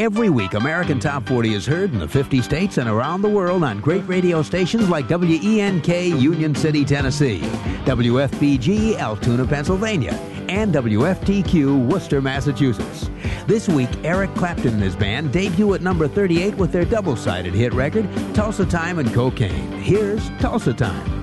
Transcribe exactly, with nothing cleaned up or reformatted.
Every week, American Top forty is heard in the fifty states and around the world on great radio stations like W E N K Union City, Tennessee, W F B G Altoona, Pennsylvania, and W F T Q Worcester, Massachusetts. This week, Eric Clapton and his band debut at number thirty-eight with their double-sided hit record, Tulsa Time and Cocaine. Here's Tulsa Time.